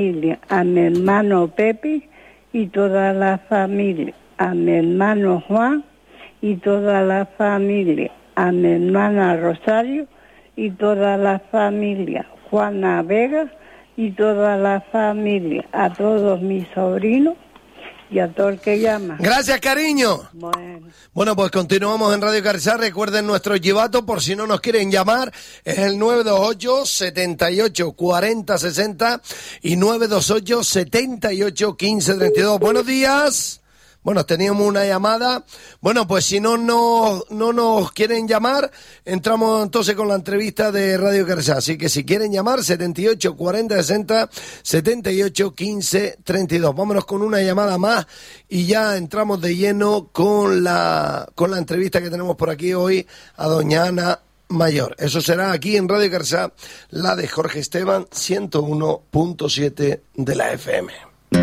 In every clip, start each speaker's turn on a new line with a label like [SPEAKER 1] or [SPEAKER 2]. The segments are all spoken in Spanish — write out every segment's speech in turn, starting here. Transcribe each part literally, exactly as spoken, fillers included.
[SPEAKER 1] A mi hermano Pepe y toda la familia. A mi hermano Juan y toda la familia. A mi hermana Rosario y toda la familia. Juana Vega y toda la familia. A todos mis sobrinos y a todo el que llama.
[SPEAKER 2] Gracias, cariño.
[SPEAKER 1] Bueno.
[SPEAKER 2] Bueno, pues continuamos en Radio Carrizal. Recuerden nuestro chivato, por si no nos quieren llamar, es el nueve dos ocho, setenta y ocho, cuarenta, sesenta y nueve dos ocho, setenta y ocho, quince, treinta y dos. Buenos días. Bueno, teníamos una llamada. Bueno, pues si no nos, no nos quieren llamar, entramos entonces con la entrevista de Radio Carrizal. Así que si quieren llamar, setenta y ocho, cuarenta, sesenta, setenta y ocho, quince, treinta y dos. Vámonos con una llamada más y ya entramos de lleno con la, con la entrevista que tenemos por aquí hoy a doña Ana Mayor. Eso será aquí en Radio Carrizal, la de Jorge Esteban, ciento uno punto siete de la F M.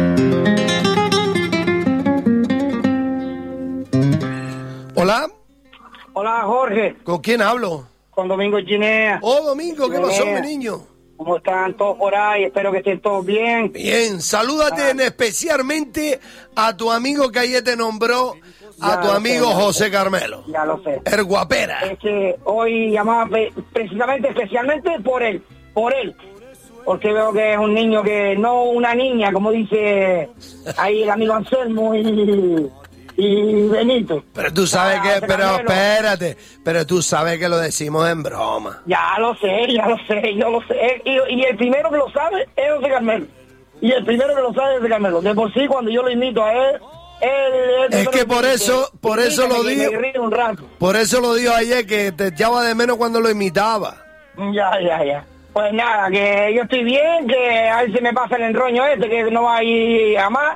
[SPEAKER 2] Hola.
[SPEAKER 3] Hola, Jorge.
[SPEAKER 2] ¿Con quién hablo?
[SPEAKER 3] Con Domingo Chinea.
[SPEAKER 2] Oh, Domingo, ¿qué pasó,
[SPEAKER 3] Chinea.
[SPEAKER 2] mi niño?
[SPEAKER 3] ¿Cómo están todos por ahí? Espero que estén todos bien.
[SPEAKER 2] Bien, salúdate
[SPEAKER 3] Ah.
[SPEAKER 2] en especialmente a tu amigo que ayer te nombró, a
[SPEAKER 3] Ya
[SPEAKER 2] tu
[SPEAKER 3] lo
[SPEAKER 2] amigo
[SPEAKER 3] sé, ya lo
[SPEAKER 2] José
[SPEAKER 3] sé.
[SPEAKER 2] Carmelo.
[SPEAKER 3] Ya lo sé.
[SPEAKER 2] El guapera.
[SPEAKER 3] Es que hoy llamaba pe- precisamente, especialmente por él, por él. Porque veo que es un niño que, no una niña, como dice ahí el amigo Anselmo y, y Benito.
[SPEAKER 2] Pero tú sabes
[SPEAKER 3] Ah,
[SPEAKER 2] que,
[SPEAKER 3] José
[SPEAKER 2] pero
[SPEAKER 3] Carmelo.
[SPEAKER 2] espérate, pero tú sabes que lo decimos en broma.
[SPEAKER 3] Ya lo sé, ya lo sé, yo lo sé. Y, y el primero que lo sabe es José Carmelo. Y el primero que lo sabe es José Carmelo. De por sí, cuando yo lo invito a él, él... él
[SPEAKER 2] Es que por
[SPEAKER 3] dice,
[SPEAKER 2] eso, por eso lo
[SPEAKER 3] "Invítame, que
[SPEAKER 2] digo,
[SPEAKER 3] me río un rato".
[SPEAKER 2] por eso lo dijo ayer que te echaba de menos cuando lo imitaba.
[SPEAKER 3] Ya, ya, ya. Pues nada, que yo estoy bien, que a ver si me pasa el enroño este, que no va a ir a más.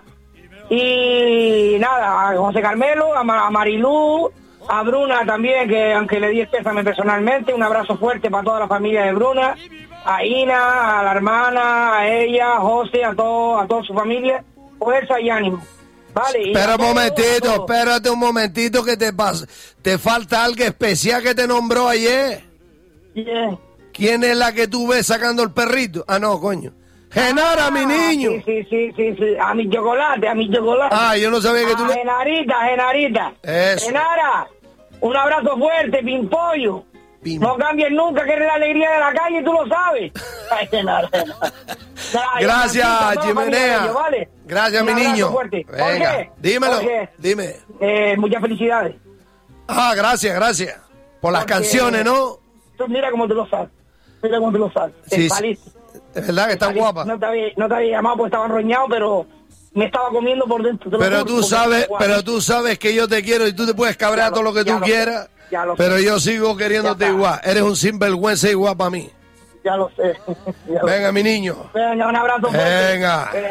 [SPEAKER 3] Y nada, a José Carmelo, a, Ma- a Marilú, a Bruna también, que aunque le di el pésame personalmente, un abrazo fuerte para toda la familia de Bruna, a Ina, a la hermana, a ella, a José, a todo, a toda su familia, fuerza y ánimo. Vale. y
[SPEAKER 2] Espera
[SPEAKER 3] a
[SPEAKER 2] un
[SPEAKER 3] todos, a
[SPEAKER 2] momentito,
[SPEAKER 3] todos.
[SPEAKER 2] espérate un momentito que te pasa. Te falta algo especial que te nombró ayer.
[SPEAKER 3] Bien.
[SPEAKER 2] ¿Quién es la que tú ves sacando el perrito? Ah, no, coño. Genara, mi niño.
[SPEAKER 3] Sí, sí, sí, sí, sí, a mi chocolate, a mi chocolate.
[SPEAKER 2] Ah, yo no sabía que tú
[SPEAKER 3] A
[SPEAKER 2] le...
[SPEAKER 3] Genarita, Genarita.
[SPEAKER 2] Eso.
[SPEAKER 3] Genara, un abrazo fuerte, pimpollo.
[SPEAKER 2] Pim-
[SPEAKER 3] No cambies nunca, que eres la alegría de la calle y tú lo sabes. Ay, Genara, Genara. Nada, y
[SPEAKER 2] Gracias,
[SPEAKER 3] a toda la familia de
[SPEAKER 2] Chimenea.
[SPEAKER 3] ellos, ¿vale?
[SPEAKER 2] Gracias,
[SPEAKER 3] Un
[SPEAKER 2] mi
[SPEAKER 3] abrazo
[SPEAKER 2] niño.
[SPEAKER 3] fuerte.
[SPEAKER 2] Venga,
[SPEAKER 3] Jorge,
[SPEAKER 2] dímelo,
[SPEAKER 3] Jorge,
[SPEAKER 2] dime.
[SPEAKER 3] eh, muchas felicidades.
[SPEAKER 2] Ah, gracias, gracias. Por las
[SPEAKER 3] Porque-
[SPEAKER 2] canciones, ¿no?
[SPEAKER 3] Tú mira cómo te lo sabes. Mira cómo te lo sabes. Te
[SPEAKER 2] Sí, sí.
[SPEAKER 3] saliste.
[SPEAKER 2] Es verdad que están
[SPEAKER 3] Saliste.
[SPEAKER 2] guapas.
[SPEAKER 3] No te había, no te había llamado porque estaba enroñado, pero me estaba comiendo por dentro. te lo
[SPEAKER 2] Pero
[SPEAKER 3] juro,
[SPEAKER 2] tú
[SPEAKER 3] porque
[SPEAKER 2] sabes,
[SPEAKER 3] estaba guapa.
[SPEAKER 2] pero tú sabes que yo te quiero y tú te puedes cabrear
[SPEAKER 3] Ya lo-
[SPEAKER 2] todo lo que
[SPEAKER 3] ya
[SPEAKER 2] tú
[SPEAKER 3] lo
[SPEAKER 2] quieras.
[SPEAKER 3] sé, ya lo sé.
[SPEAKER 2] Pero yo sigo queriéndote
[SPEAKER 3] Ya está.
[SPEAKER 2] igual. Eres un sinvergüenza igual para mí.
[SPEAKER 3] Ya lo sé. Ya lo sé.
[SPEAKER 2] Venga, mi niño.
[SPEAKER 3] Venga, un abrazo fuerte.
[SPEAKER 2] Venga.
[SPEAKER 3] Eh,